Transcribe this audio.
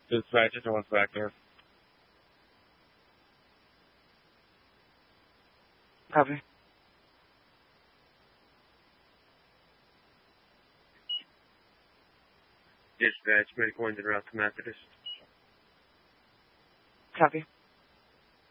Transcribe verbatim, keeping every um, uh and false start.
Dispatch, no one's back there. Copy. Dispatch, medical engine route to Methodist. Copy.